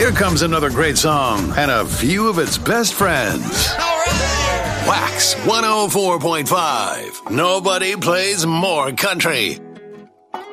Here comes another great song and a few of its best friends. All right. Wax 104.5. Nobody plays more country.